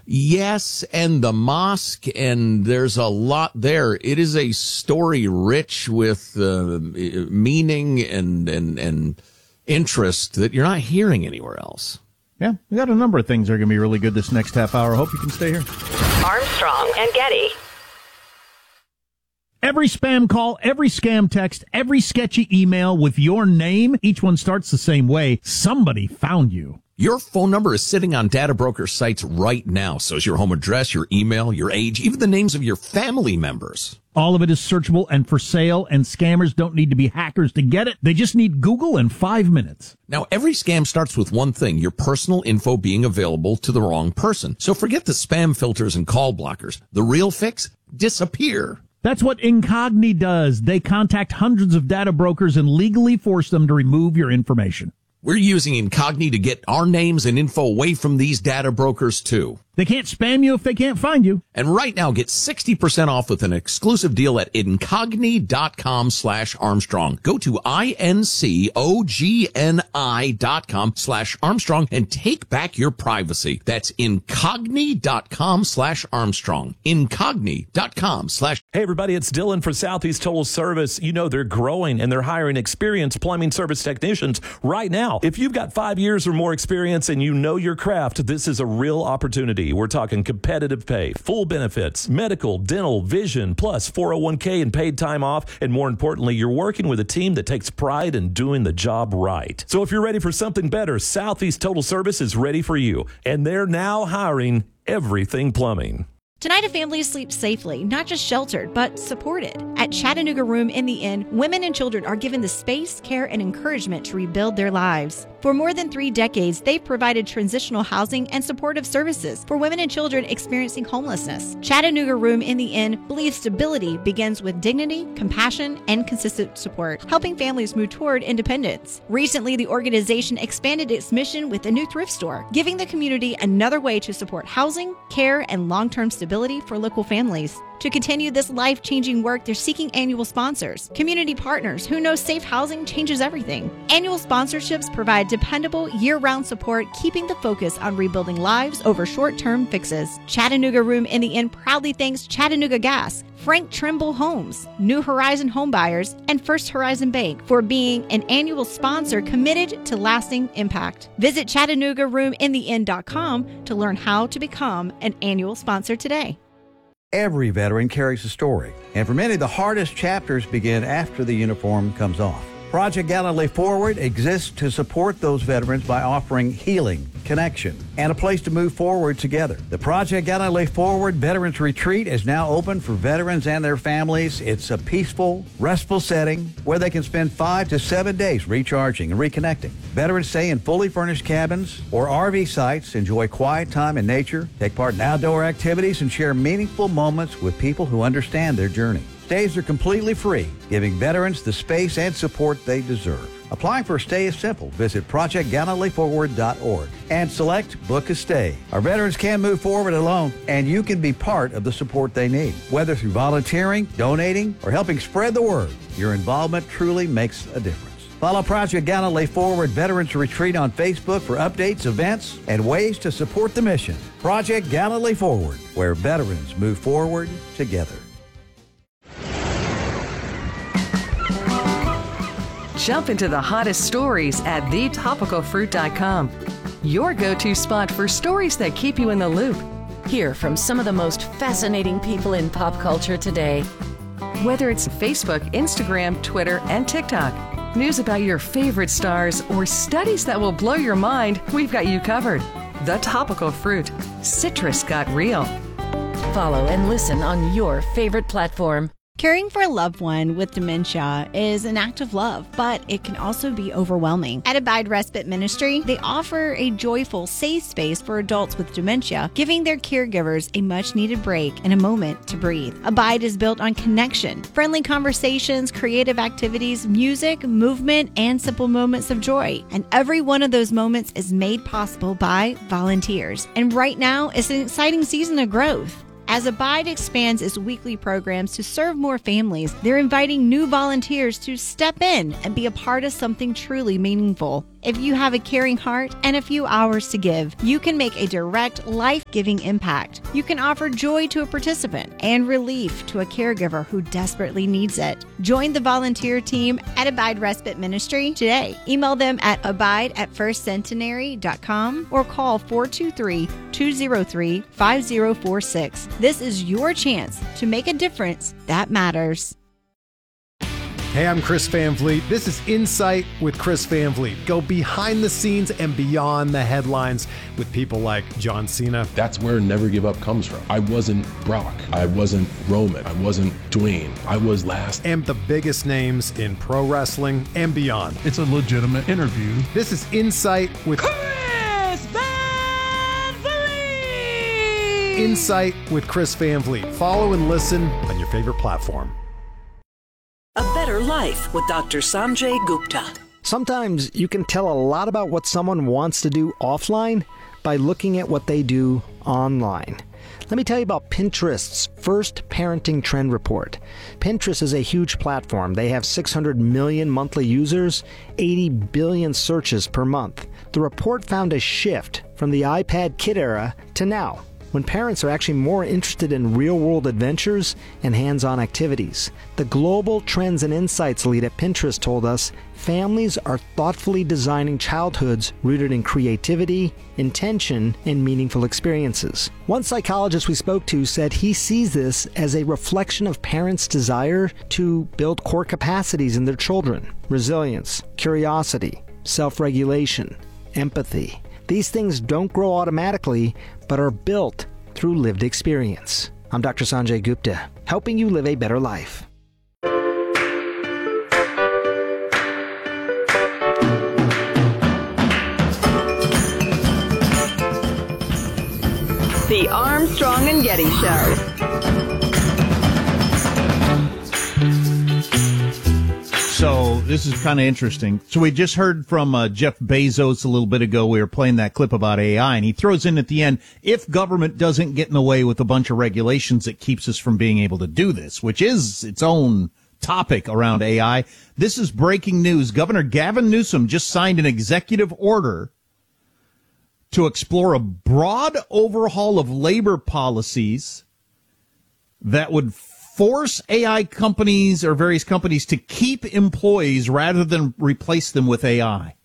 Yes, and the mosque, and there's a lot there. It is a story rich with meaning and interest that you're not hearing anywhere else. Yeah, we got a number of things that are going to be really good this next half hour. Hope you can stay here. Armstrong and Getty. Every spam call, every scam text, every sketchy email with your name, each one starts the same way. Somebody found you. Your phone number is sitting on data broker sites right now. So is your home address, your email, your age, even the names of your family members. All of it is searchable and for sale, and scammers don't need to be hackers to get it. They just need Google in 5 minutes. Now, every scam starts with one thing, your personal info being available to the wrong person. So forget the spam filters and call blockers. The real fix? Disappear. That's what Incogni does. They contact hundreds of data brokers and legally force them to remove your information. We're using Incogni to get our names and info away from these data brokers, too. They can't spam you if they can't find you. And right now, get 60% off with an exclusive deal at Incogni.com/Armstrong. Go to INCOGNI.com/Armstrong and take back your privacy. That's Incogni.com/Armstrong. Incogni.com/ Hey, everybody, it's Dylan for Southeast Total Service. You know they're growing and they're hiring experienced plumbing service technicians right now. If you've got 5 years or more experience and you know your craft, this is a real opportunity. We're talking competitive pay, full benefits, medical, dental, vision, plus 401k and paid time off. And more importantly, you're working with a team that takes pride in doing the job right. So if you're ready for something better, Southeast Total Service is ready for you. And they're now hiring everything plumbing. Tonight, a family sleeps safely, not just sheltered, but supported. At Chattanooga Room in the Inn, women and children are given the space, care, and encouragement to rebuild their lives. For more than 3 decades, they've provided transitional housing and supportive services for women and children experiencing homelessness. Chattanooga Room in the Inn believes stability begins with dignity, compassion, and consistent support, helping families move toward independence. Recently, the organization expanded its mission with a new thrift store, giving the community another way to support housing, care, and long-term stability for local families. To continue this life-changing work, they're seeking annual sponsors, community partners who know safe housing changes everything. Annual sponsorships provide dependable, year-round support, keeping the focus on rebuilding lives over short-term fixes. Chattanooga Room in the Inn proudly thanks Chattanooga Gas, Frank Trimble Homes, New Horizon Homebuyers, and First Horizon Bank for being an annual sponsor committed to lasting impact. Visit ChattanoogaRoomInTheInn.com to learn how to become an annual sponsor today. Every veteran carries a story, and for many, the hardest chapters begin after the uniform comes off. Project Gallantly Forward exists to support those veterans by offering healing, connection, and a place to move forward together. The Project Gallantly Forward Veterans Retreat is now open for veterans and their families. It's a peaceful, restful setting where they can spend 5 to 7 days recharging and reconnecting. Veterans stay in fully furnished cabins or RV sites, enjoy quiet time in nature, take part in outdoor activities, and share meaningful moments with people who understand their journey. Stays are completely free, giving veterans the space and support they deserve. Applying for a stay is simple. Visit ProjectGallantlyForward.org and select Book a Stay. Our veterans can move forward alone, and you can be part of the support they need. Whether through volunteering, donating, or helping spread the word, your involvement truly makes a difference. Follow Project Gallantly Forward Veterans Retreat on Facebook for updates, events, and ways to support the mission. Project Gallantly Forward, where veterans move forward together. Jump into the hottest stories at thetopicalfruit.com. Your go-to spot for stories that keep you in the loop. Hear from some of the most fascinating people in pop culture today. Whether it's Facebook, Instagram, Twitter, and TikTok, news about your favorite stars, or studies that will blow your mind, we've got you covered. The Topical Fruit. Citrus got real. Follow and listen on your favorite platform. Caring for a loved one with dementia is an act of love, but it can also be overwhelming. At Abide Respite Ministry, they offer a joyful, safe space for adults with dementia, giving their caregivers a much-needed break and a moment to breathe. Abide is built on connection, friendly conversations, creative activities, music, movement, and simple moments of joy. And every one of those moments is made possible by volunteers. And right now, it's an exciting season of growth. As Abide expands its weekly programs to serve more families, they're inviting new volunteers to step in and be a part of something truly meaningful. If you have a caring heart and a few hours to give, you can make a direct, life-giving impact. You can offer joy to a participant and relief to a caregiver who desperately needs it. Join the volunteer team at Abide Respite Ministry today. Email them at abide@firstcentenary.com or call 423-203-5046. This is your chance to make a difference that matters. Hey, I'm Chris Van Vliet. This is Insight with Chris Van Vliet. Go behind the scenes and beyond the headlines with people like John Cena. That's where Never Give Up comes from. I wasn't Brock. I wasn't Roman. I wasn't Dwayne. I was last. And the biggest names in pro wrestling and beyond. It's a legitimate interview. This is Insight with Chris Van Vliet. Insight with Chris Van Vliet. Follow and listen on your favorite platform. A Better Life with Dr. Sanjay Gupta. Sometimes you can tell a lot about what someone wants to do offline by looking at what they do online. Let me tell you about Pinterest's first parenting trend report. Pinterest is a huge platform. They have 600 million monthly users, 80 billion searches per month. The report found a shift from the iPad kid era to now, when parents are actually more interested in real-world adventures and hands-on activities. The Global Trends and Insights lead at Pinterest told us families are thoughtfully designing childhoods rooted in creativity, intention, and meaningful experiences. One psychologist we spoke to said he sees this as a reflection of parents' desire to build core capacities in their children: resilience, curiosity, self-regulation, empathy. These things don't grow automatically, but are built through lived experience. I'm Dr. Sanjay Gupta, helping you live a better life. The Armstrong and Getty Show. So this is kind of interesting. So we just heard from Jeff Bezos a little bit ago. We were playing that clip about AI, and he throws in at the end, if government doesn't get in the way with a bunch of regulations that keeps us from being able to do this, which is its own topic around AI. This is breaking news. Governor Gavin Newsom just signed an executive order to explore a broad overhaul of labor policies that would force AI companies or various companies to keep employees rather than replace them with AI.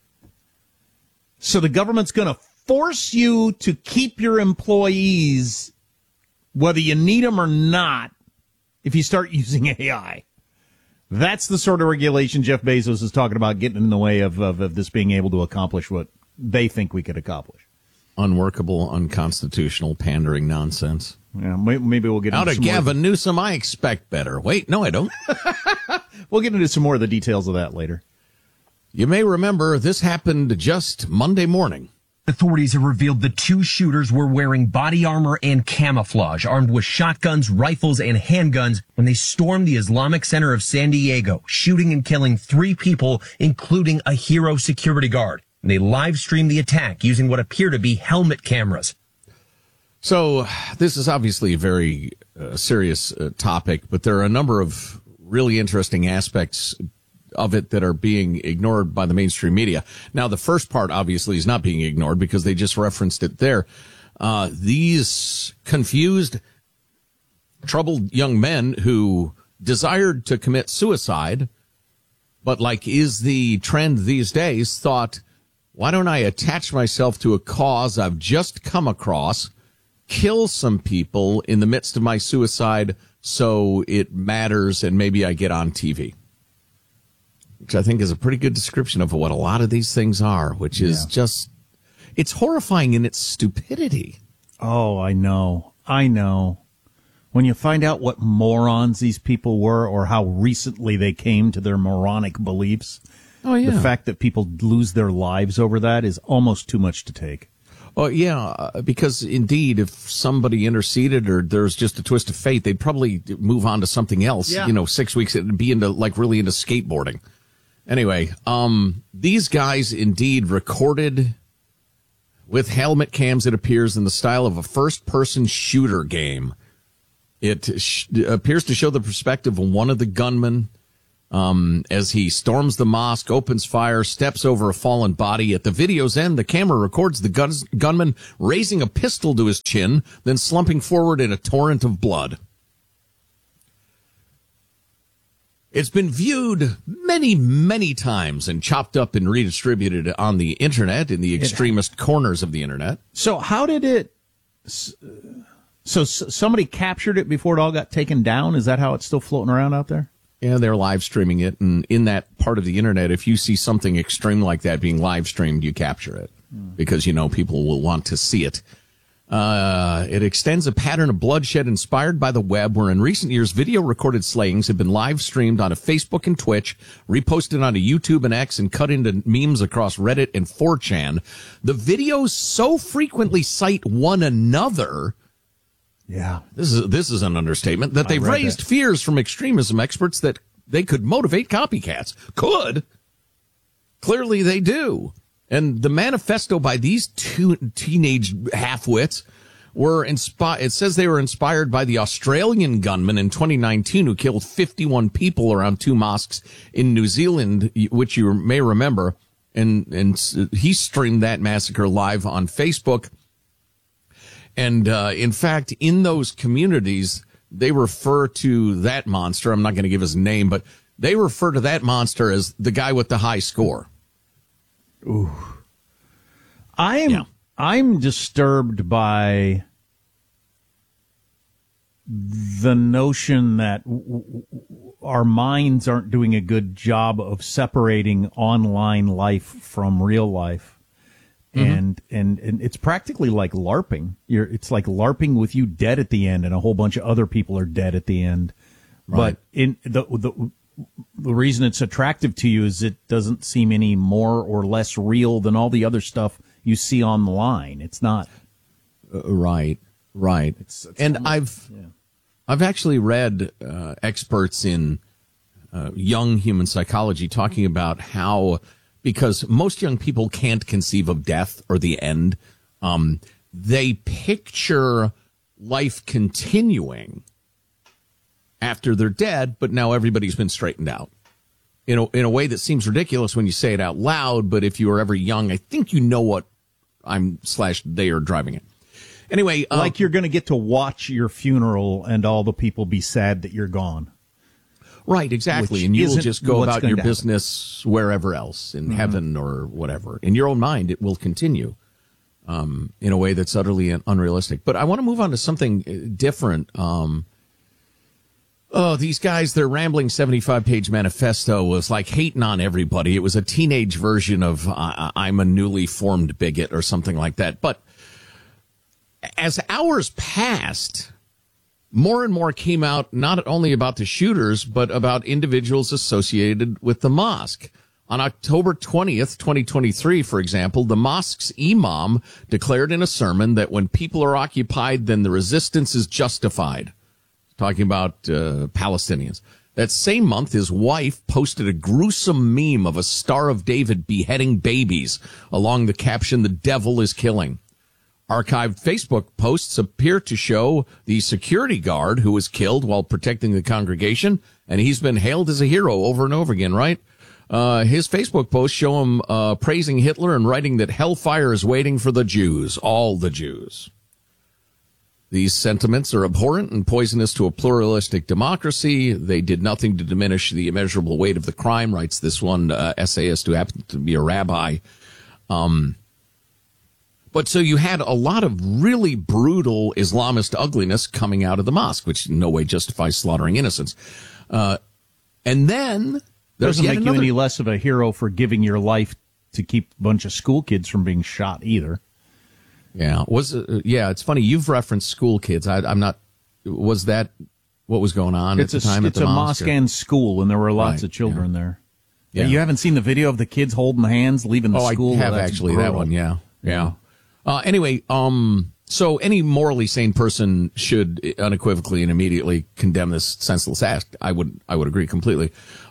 So the government's going to force you to keep your employees, whether you need them or not, if you start using AI. That's the sort of regulation Jeff Bezos is talking about, getting in the way of this being able to accomplish what they think we could accomplish. Unworkable, unconstitutional, pandering nonsense. Yeah, maybe we'll get out into of Gavin Newsom. I expect better. Wait, no, I don't. We'll get into some more of the details of that later. You may remember this happened just Monday morning. Authorities have revealed the two shooters were wearing body armor and camouflage, armed with shotguns, rifles, and handguns when they stormed the Islamic Center of San Diego, shooting and killing 3 people, including a hero security guard. And they live streamed the attack using what appear to be helmet cameras. So this is obviously a very serious topic, but there are a number of really interesting aspects of it that are being ignored by the mainstream media. Now, the first part obviously is not being ignored because they just referenced it there. These confused, troubled young men who desired to commit suicide, but like is the trend these days, thought, why don't I attach myself to a cause I've just come across, kill some people in the midst of my suicide so it matters and maybe I get on TV. Which I think is a pretty good description of what a lot of these things are, which is just, it's horrifying in its stupidity. Oh, I know. When you find out what morons these people were or how recently they came to their moronic beliefs, the fact that people lose their lives over that is almost too much to take. Oh, yeah, because indeed, if somebody interceded or there's just a twist of fate, they'd probably move on to something else. Yeah. 6 weeks, it'd be really into skateboarding. Anyway, these guys indeed recorded with helmet cams, it appears, in the style of a first-person shooter game. It appears to show the perspective of one of the gunmen as he storms the mosque, opens fire, steps over a fallen body. At the video's end, the camera records the gunman raising a pistol to his chin, then slumping forward in a torrent of blood. It's been viewed many, many times and chopped up and redistributed on the internet, in the extremist corners of the internet. So how did it... So somebody captured it before it all got taken down? Is that how it's still floating around out there? Yeah, they're live streaming it. And in that part of the internet, if you see something extreme like that being live streamed, you capture it because, people will want to see it. It extends a pattern of bloodshed inspired by the web, where in recent years, video recorded slayings have been live streamed onto Facebook and Twitch, reposted onto YouTube and X, and cut into memes across Reddit and 4chan. The videos so frequently cite one another. Yeah. This is an understatement, that they've raised fears from extremism experts that they could motivate copycats. Could. Clearly they do. And the manifesto by these two teenage half-wits were inspired. It says they were inspired by the Australian gunman in 2019 who killed 51 people around 2 mosques in New Zealand, which you may remember. And he streamed that massacre live on Facebook. And in fact, in those communities, they refer to that monster. I'm not going to give his name, but they refer to that monster as the guy with the high score. Ooh. I'm disturbed by the notion that our minds aren't doing a good job of separating online life from real life. And it's practically like LARPing. It's like LARPing with you dead at the end and a whole bunch of other people are dead at the end. Right. But in the reason it's attractive to you is it doesn't seem any more or less real than all the other stuff you see online. It's not. Right. It's and I've actually read experts in young human psychology talking about how, because most young people can't conceive of death or the end, they picture life continuing after they're dead, but now everybody's been straightened out. In a way that seems ridiculous when you say it out loud, but if you were ever young, I think you know what they are driving at. Anyway. Like you're going to get to watch your funeral and all the people be sad that you're gone. Right, exactly. And you will just go about your business wherever else, in heaven or whatever. In your own mind, it will continue in a way that's utterly unrealistic. But I want to move on to something different. These guys, their rambling 75-page manifesto was like hating on everybody. It was a teenage version of I'm a newly formed bigot or something like that. But as hours passed, more and more came out, not only about the shooters, but about individuals associated with the mosque. On October 20th, 2023, for example, the mosque's imam declared in a sermon that when people are occupied, then the resistance is justified. Talking about Palestinians. That same month, his wife posted a gruesome meme of a Star of David beheading babies along the caption, "The devil is killing." Archived Facebook posts appear to show the security guard who was killed while protecting the congregation, and he's been hailed as a hero over and over again, right? His Facebook posts show him praising Hitler and writing that hellfire is waiting for the Jews, all the Jews. These sentiments are abhorrent and poisonous to a pluralistic democracy. They did nothing to diminish the immeasurable weight of the crime, writes this one essayist who happens to be a rabbi. But so you had a lot of really brutal Islamist ugliness coming out of the mosque, which in no way justifies slaughtering innocents. And then there's doesn't make you any less of a hero for giving your life to keep a bunch of school kids from being shot either. Yeah, it's funny. You've referenced school kids. I'm not. Was that what was going on at the time? It's a mosque and school, and there were lots of children there. Yeah, you haven't seen the video of the kids holding hands leaving the school? I have actually that one. Yeah. Anyway, so any morally sane person should unequivocally and immediately condemn this senseless act. I would agree completely.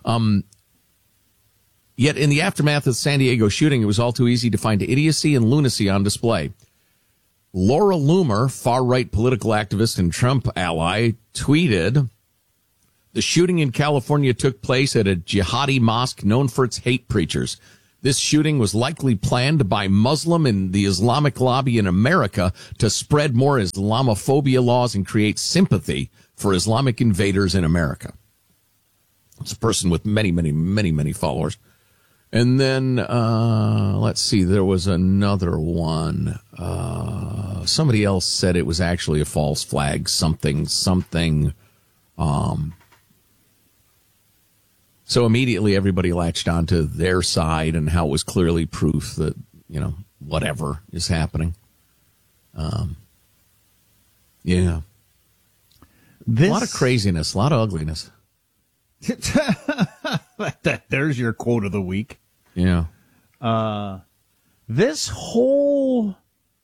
Yet in the aftermath of the San Diego shooting, it was all too easy to find idiocy and lunacy on display. Laura Loomer, far-right political activist and Trump ally, tweeted, The shooting in California took place at a jihadi mosque known for its hate preachers. This shooting was likely planned by Muslim and the Islamic lobby in America to spread more Islamophobia laws and create sympathy for Islamic invaders in America. It's a person with many followers. And then, let's see, there was another one. Somebody else said it was actually a false flag, something. So immediately everybody latched onto their side and how it was clearly proof that, whatever is happening. Yeah. A lot of craziness, a lot of ugliness. There's your quote of the week. Yeah. This whole,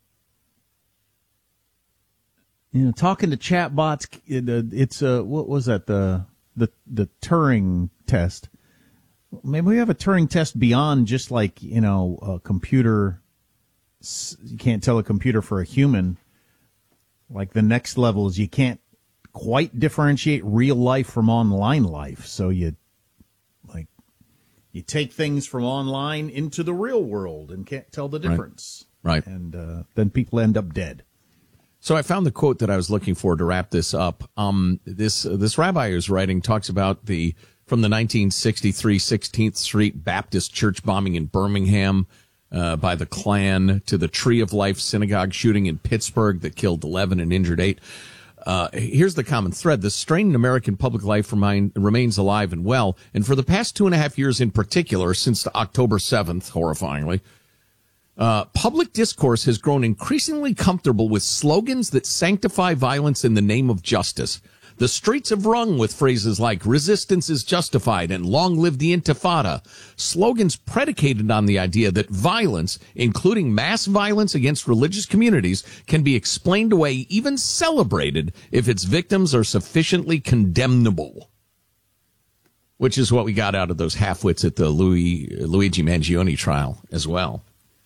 talking to chatbots, it's what was that, the Turing test? Maybe we have a Turing test beyond just like, a computer. You can't tell a computer for a human. Like the next level is you can't quite differentiate real life from online life. So you take things from online into the real world and can't tell the difference. Right. And then people end up dead. So I found the quote that I was looking for to wrap this up. This rabbi who's writing talks about from the 1963 16th Street Baptist church bombing in Birmingham by the Klan to the Tree of Life synagogue shooting in Pittsburgh that killed 11 and injured 8. Here's the common thread. The strain in American public life remains alive and well. And for the past 2.5 years in particular, since October 7th, horrifyingly, public discourse has grown increasingly comfortable with slogans that sanctify violence in the name of justice. The streets have rung with phrases like resistance is justified and long live the Intifada. Slogans predicated on the idea that violence, including mass violence against religious communities, can be explained away, even celebrated, if its victims are sufficiently condemnable. Which is what we got out of those half-wits at the Luigi Mangione trial as well.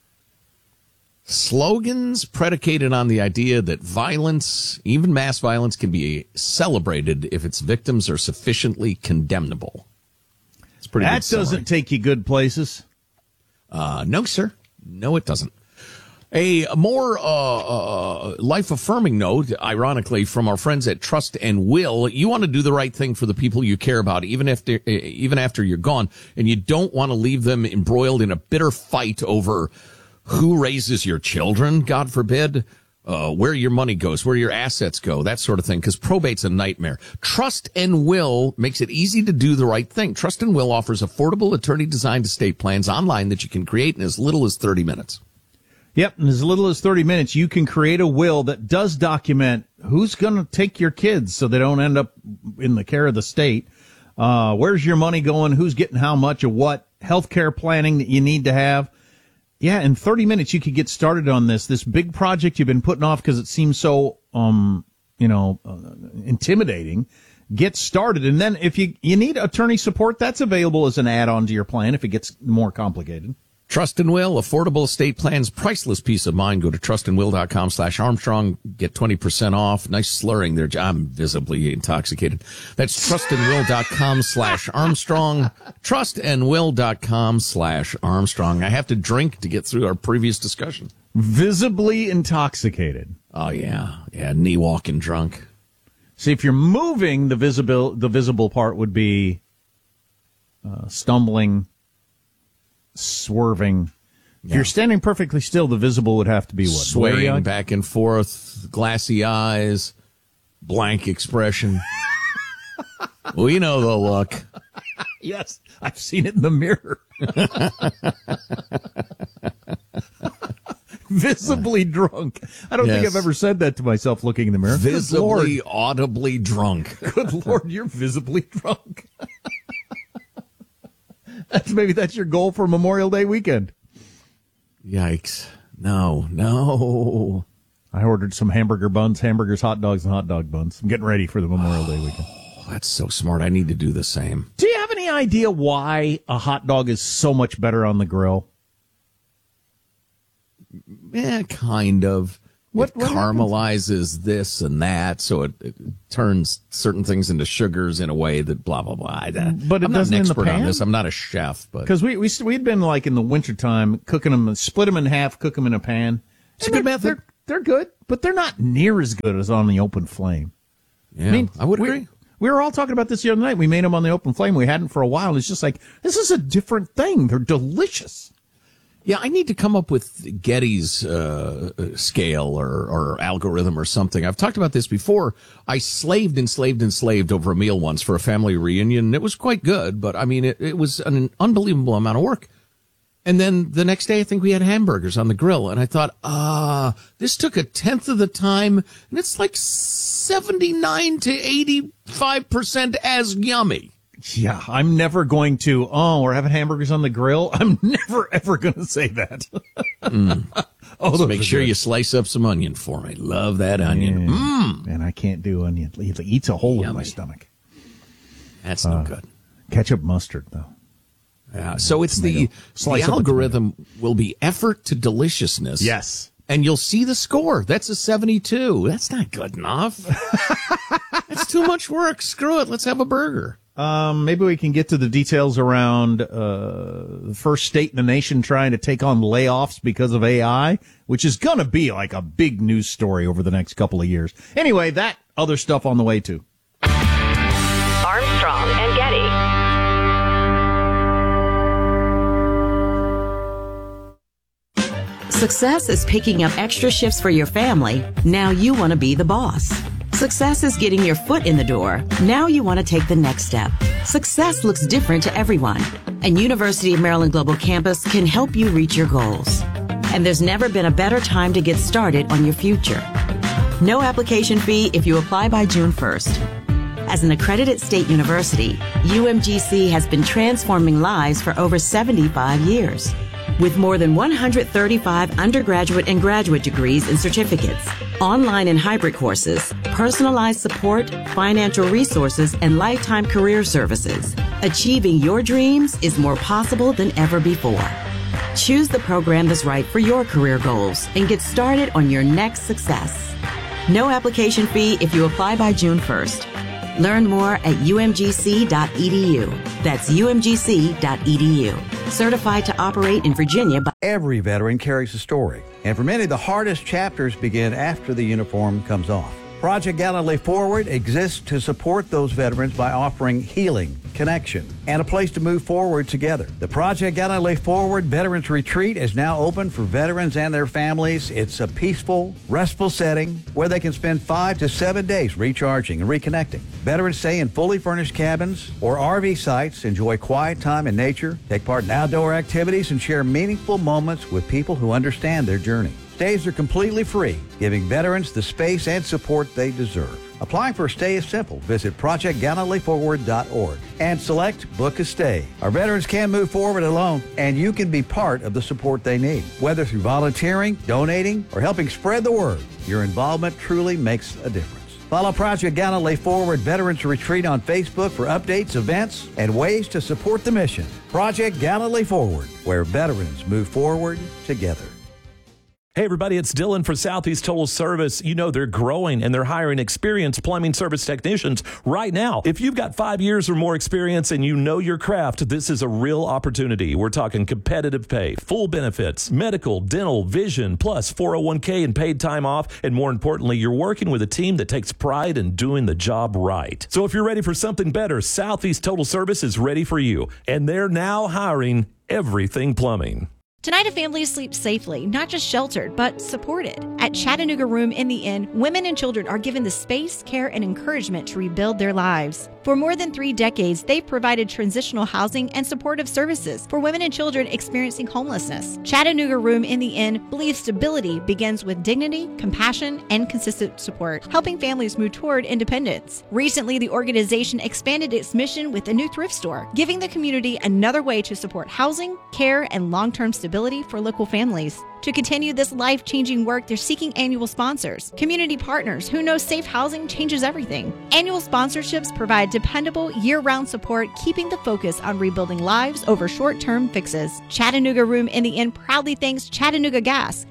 Slogans predicated on the idea that violence, even mass violence, can be celebrated if its victims are sufficiently condemnable. It's pretty. That doesn't take you good places. No, sir. No, it doesn't. A more life-affirming note, ironically, from our friends at Trust and Will. You want to do the right thing for the people you care about, even after you're gone, and you don't want to leave them embroiled in a bitter fight over who raises your children, God forbid, where your money goes, where your assets go, that sort of thing, because probate's a nightmare. Trust and Will makes it easy to do the right thing. Trust and Will offers affordable attorney-designed estate plans online that you can create in as little as 30 minutes. Yep, in as little as 30 minutes, you can create a will that does document who's going to take your kids so they don't end up in the care of the state. Where's your money going? Who's getting how much of what? Healthcare planning that you need to have. Yeah, in 30 minutes, you could get started on this big project you've been putting off because it seems so, intimidating. Get started. And then if you need attorney support, that's available as an add-on to your plan if it gets more complicated. Trust and Will, affordable estate plans, priceless peace of mind. Go to trustandwill.com/Armstrong. Get 20% off. Nice slurring there. I'm visibly intoxicated. That's trustandwill.com/Armstrong. Trustandwill.com/Armstrong. I have to drink to get through our previous discussion. Visibly intoxicated. Oh, yeah. Yeah, knee walking drunk. See, if you're moving, the visible part would be stumbling, swerving. If you're standing perfectly still, the visible would have to be what? Swaying back and forth, glassy eyes, blank expression. We know the look. Yes, I've seen it in the mirror. Visibly drunk. I don't think I've ever said that to myself looking in the mirror. Visibly, audibly drunk. Good Lord, you're visibly drunk. That's your goal for Memorial Day weekend. Yikes. No. I ordered some hamburgers, hot dogs, and hot dog buns. I'm getting ready for the Memorial Day weekend. Oh, that's so smart. I need to do the same. Do you have any idea why a hot dog is so much better on the grill? Yeah, kind of. It caramelizes this and that, so it turns certain things into sugars in a way that blah, blah, blah. But I'm not an expert on this. I'm not a chef. Because we'd been like in the wintertime cooking them, split them in half, cook them in a pan. It's a good method. They're good, but they're not near as good as on the open flame. Yeah, I would agree. We were all talking about this the other night. We made them on the open flame. We hadn't for a while. And it's just like, this is a different thing. They're delicious. Yeah, I need to come up with Getty's scale or algorithm or something. I've talked about this before. I slaved over a meal once for a family reunion. It was quite good, but I mean, it was an unbelievable amount of work. And then the next day, I think we had hamburgers on the grill, and I thought, this took 1/10 of the time, and it's like 79 to 85% as yummy. Yeah, I'm never going to, we're having hamburgers on the grill. I'm never, ever going to say that. So make sure you slice up some onion for me. Love that onion. Yeah. And I can't do onion. It eats a hole in my stomach. That's no good. Ketchup mustard, though. Yeah, so it's the algorithm will be effort to deliciousness. Yes. And you'll see the score. That's a 72. That's not good enough. That's too much work. Screw it. Let's have a burger. Maybe we can get to the details around the first state in the nation trying to take on layoffs because of AI, which is going to be like a big news story over the next couple of years. Anyway, that other stuff on the way, too. Armstrong and Getty. Success is picking up extra shifts for your family. Now you want to be the boss. Success is getting your foot in the door. Now you want to take the next step. Success looks different to everyone, and University of Maryland Global Campus can help you reach your goals. And there's never been a better time to get started on your future. No application fee if you apply by June 1st. As an accredited state university, UMGC has been transforming lives for over 75 years. With more than 135 undergraduate and graduate degrees and certificates, online and hybrid courses, personalized support, financial resources, and lifetime career services, achieving your dreams is more possible than ever before. Choose the program that's right for your career goals and get started on your next success. No application fee if you apply by June 1st. Learn more at umgc.edu. That's umgc.edu. Certified to operate in Virginia by every veteran carries a story. And for many, the hardest chapters begin after the uniform comes off. Project Galilee Forward exists to support those veterans by offering healing, connection, and a place to move forward together. The Project Galilee Forward Veterans Retreat is now open for veterans and their families. It's a peaceful, restful setting where they can spend 5 to 7 days recharging and reconnecting. Veterans stay in fully furnished cabins or RV sites, enjoy quiet time in nature, take part in outdoor activities, and share meaningful moments with people who understand their journey. Stays are completely free, giving veterans the space and support they deserve. Applying for a stay is simple. Visit ProjectGalileeForward.org and select Book a Stay. Our veterans can move forward alone, and you can be part of the support they need. Whether through volunteering, donating, or helping spread the word, your involvement truly makes a difference. Follow Project Galilee Forward Veterans Retreat on Facebook for updates, events, and ways to support the mission. Project Galilee Forward, where veterans move forward together. Hey, everybody, it's Dylan for Southeast Total Service. You know, they're growing and they're hiring experienced plumbing service technicians right now. If you've got 5 years or more experience and you know your craft, this is a real opportunity. We're talking competitive pay, full benefits, medical, dental, vision, plus 401k and paid time off. And more importantly, you're working with a team that takes pride in doing the job right. So if you're ready for something better, Southeast Total Service is ready for you. And they're now hiring everything plumbing. Tonight, a family sleeps safely, not just sheltered, but supported. At Chattanooga Room in the Inn, women and children are given the space, care, and encouragement to rebuild their lives. For more than 3 decades, they've provided transitional housing and supportive services for women and children experiencing homelessness. Chattanooga Room in the Inn believes stability begins with dignity, compassion, and consistent support, helping families move toward independence. Recently, the organization expanded its mission with a new thrift store, giving the community another way to support housing, care, and long-term stability for local families. To continue this life-changing work, they're seeking annual sponsors, community partners who know safe housing changes everything. Annual sponsorships provide dependable, year-round support, keeping the focus on rebuilding lives over short-term fixes. Chattanooga Room in the Inn proudly thanks Chattanooga Gas,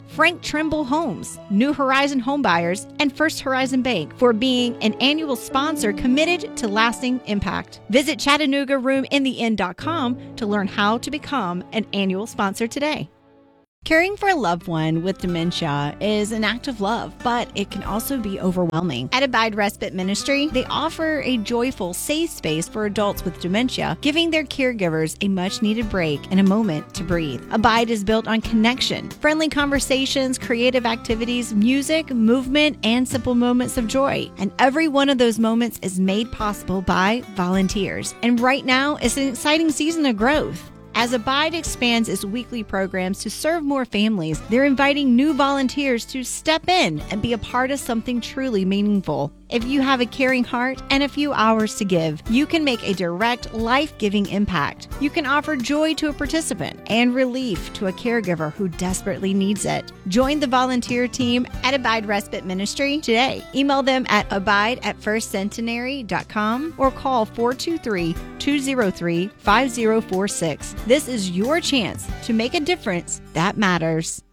Frank Trimble Homes, New Horizon Homebuyers, and First Horizon Bank for being an annual sponsor committed to lasting impact. Visit ChattanoogaRoomInTheInn.com to learn how to become an annual sponsor today. Caring for a loved one with dementia is an act of love, but it can also be overwhelming. At Abide Respite Ministry, they offer a joyful, safe space for adults with dementia, giving their caregivers a much-needed break and a moment to breathe. Abide is built on connection, friendly conversations, creative activities, music, movement, and simple moments of joy. And every one of those moments is made possible by volunteers. And right now, it's an exciting season of growth. As Abide expands its weekly programs to serve more families, they're inviting new volunteers to step in and be a part of something truly meaningful. If you have a caring heart and a few hours to give, you can make a direct, life-giving impact. You can offer joy to a participant and relief to a caregiver who desperately needs it. Join the volunteer team at Abide Respite Ministry today. Email them at abide@firstcentenary.com or call 423-203-5046. This is your chance to make a difference that matters.